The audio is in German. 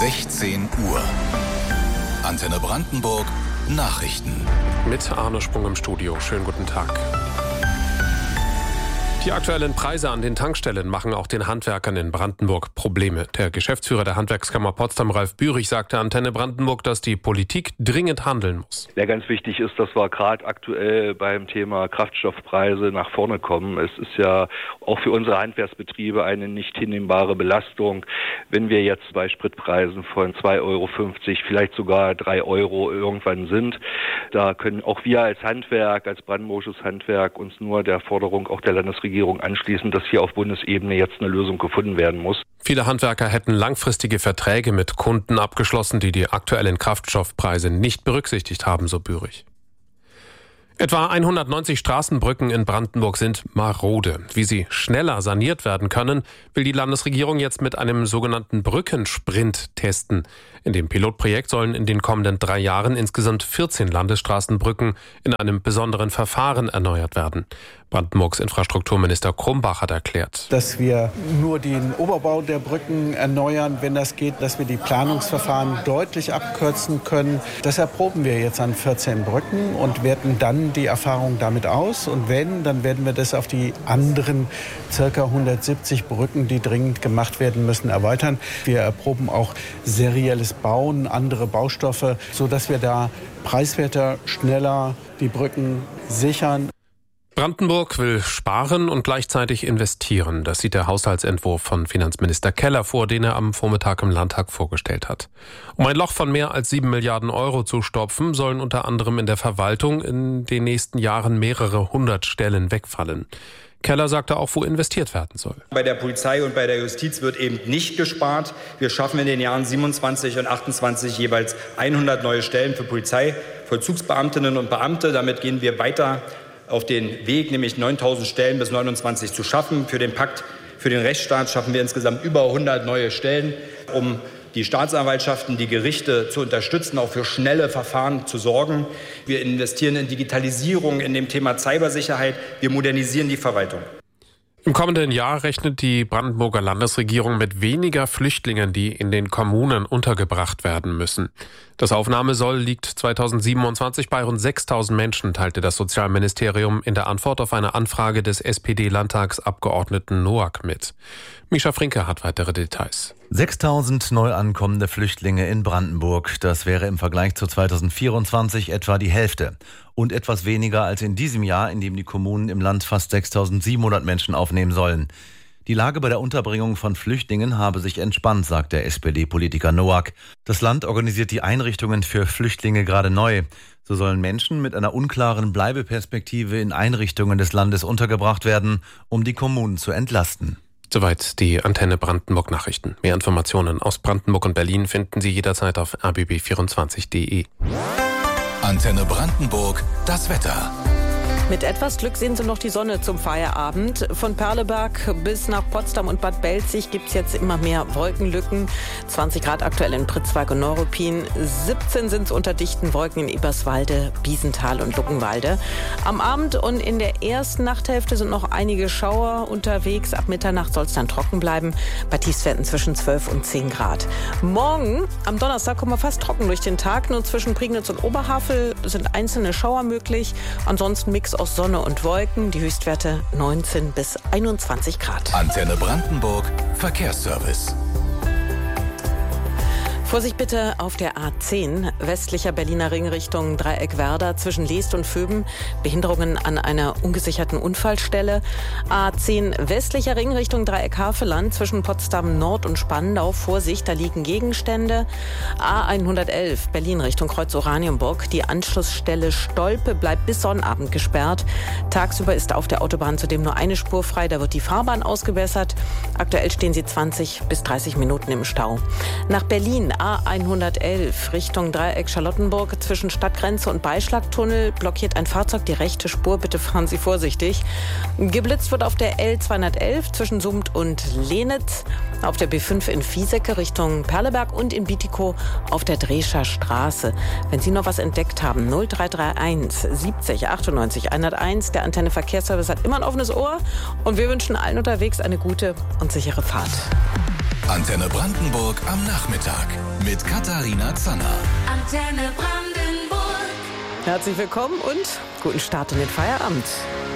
16 Uhr. Antenne Brandenburg Nachrichten. Mit Arne Sprung im Studio. Schönen guten Tag. Die aktuellen Preise an den Tankstellen machen auch den Handwerkern in Brandenburg Probleme. Der Geschäftsführer der Handwerkskammer Potsdam, Ralf Bührig, sagte Antenne Brandenburg, dass die Politik dringend handeln muss. Ja, ganz wichtig ist, dass wir gerade aktuell beim Thema Kraftstoffpreise nach vorne kommen. Es ist ja auch für unsere Handwerksbetriebe eine nicht hinnehmbare Belastung, wenn wir jetzt bei Spritpreisen von 2,50 €, vielleicht sogar 3 € irgendwann sind. Da können auch wir als Handwerk, als brandenburgisches Handwerk uns nur der Forderung auch der Landesregierung anschließen, dass hier auf Bundesebene jetzt eine Lösung gefunden werden muss. Viele Handwerker hätten langfristige Verträge mit Kunden abgeschlossen, die die aktuellen Kraftstoffpreise nicht berücksichtigt haben, so Bührig. Etwa 190 Straßenbrücken in Brandenburg sind marode. Wie sie schneller saniert werden können, will die Landesregierung jetzt mit einem sogenannten Brückensprint testen. In dem Pilotprojekt sollen in den kommenden 3 Jahren insgesamt 14 Landesstraßenbrücken in einem besonderen Verfahren erneuert werden. Brandenburgs Infrastrukturminister Krumbach hat erklärt, dass wir nur den Oberbau der Brücken erneuern, wenn das geht, dass wir die Planungsverfahren deutlich abkürzen können. Das erproben wir jetzt an 14 Brücken und werten dann die Erfahrung damit aus. Und wenn, dann werden wir das auf die anderen ca. 170 Brücken, die dringend gemacht werden müssen, erweitern. Wir erproben auch serielles Bauen, andere Baustoffe, sodass wir da preiswerter, schneller die Brücken sichern. Brandenburg will sparen und gleichzeitig investieren. Das sieht der Haushaltsentwurf von Finanzminister Keller vor, den er am Vormittag im Landtag vorgestellt hat. Um ein Loch von mehr als 7 Milliarden € zu stopfen, sollen unter anderem in der Verwaltung in den nächsten Jahren mehrere 100 Stellen wegfallen. Keller sagte auch, wo investiert werden soll. Bei der Polizei und bei der Justiz wird eben nicht gespart. Wir schaffen in den Jahren 27 und 28 jeweils 100 neue Stellen für Polizei, Vollzugsbeamtinnen und Beamte. Damit gehen wir weiter auf den Weg, nämlich 9.000 Stellen bis 29 zu schaffen. Für den Pakt für den Rechtsstaat schaffen wir insgesamt über 100 neue Stellen, um die Staatsanwaltschaften, die Gerichte zu unterstützen, auch für schnelle Verfahren zu sorgen. Wir investieren in Digitalisierung, in dem Thema Cybersicherheit. Wir modernisieren die Verwaltung. Im kommenden Jahr rechnet die Brandenburger Landesregierung mit weniger Flüchtlingen, die in den Kommunen untergebracht werden müssen. Das Aufnahmesoll liegt 2027 bei rund 6.000 Menschen, teilte das Sozialministerium in der Antwort auf eine Anfrage des SPD-Landtagsabgeordneten Noack mit. Mischa Frinke hat weitere Details. 6.000 neu ankommende Flüchtlinge in Brandenburg. Das wäre im Vergleich zu 2024 etwa die Hälfte. Und etwas weniger als in diesem Jahr, in dem die Kommunen im Land fast 6.700 Menschen aufnehmen sollen. Die Lage bei der Unterbringung von Flüchtlingen habe sich entspannt, sagt der SPD-Politiker Noack. Das Land organisiert die Einrichtungen für Flüchtlinge gerade neu. So sollen Menschen mit einer unklaren Bleibeperspektive in Einrichtungen des Landes untergebracht werden, um die Kommunen zu entlasten. Soweit die Antenne Brandenburg Nachrichten. Mehr Informationen aus Brandenburg und Berlin finden Sie jederzeit auf rbb24.de. Antenne Brandenburg, das Wetter. Mit etwas Glück sehen Sie noch die Sonne zum Feierabend. Von Perleberg bis nach Potsdam und Bad Belzig gibt es jetzt immer mehr Wolkenlücken. 20 Grad aktuell in Pritzwalk und Neuruppin. 17 sind es unter dichten Wolken in Eberswalde, Biesenthal und Luckenwalde. Am Abend und in der ersten Nachthälfte sind noch einige Schauer unterwegs. Ab Mitternacht soll es dann trocken bleiben. Bei Tiefstwerten zwischen 12 und 10 Grad. Morgen, am Donnerstag, kommen wir fast trocken durch den Tag. Nur zwischen Prignitz und Oberhavel sind einzelne Schauer möglich. Ansonsten Mix aus Sonne und Wolken, die Höchstwerte 19 bis 21 Grad. Antenne Brandenburg, Verkehrsservice. Vorsicht bitte auf der A10, westlicher Berliner Ring Richtung Dreieck Werder zwischen Leest und Vöben. Behinderungen an einer ungesicherten Unfallstelle. A10 westlicher Ring Richtung Dreieck Havelland zwischen Potsdam Nord und Spandau. Vorsicht, da liegen Gegenstände. A111 Berlin Richtung Kreuz Oranienburg. Die Anschlussstelle Stolpe bleibt bis Sonnabend gesperrt. Tagsüber ist auf der Autobahn zudem nur eine Spur frei. Da wird die Fahrbahn ausgebessert. Aktuell stehen sie 20 bis 30 Minuten im Stau. Nach Berlin A111 Richtung Dreieck Charlottenburg zwischen Stadtgrenze und Beischlagtunnel blockiert ein Fahrzeug die rechte Spur. Bitte fahren Sie vorsichtig. Geblitzt wird auf der L211 zwischen Summt und Lenitz, auf der B5 in Viesecke Richtung Perleberg und in Bietigkow auf der Drescher Straße. Wenn Sie noch was entdeckt haben, 0331 70 98 101. Der Antenne Verkehrsservice hat immer ein offenes Ohr und wir wünschen allen unterwegs eine gute und sichere Fahrt. Antenne Brandenburg am Nachmittag mit Katharina Zanner. Antenne Brandenburg. Herzlich willkommen und guten Start in den Feierabend.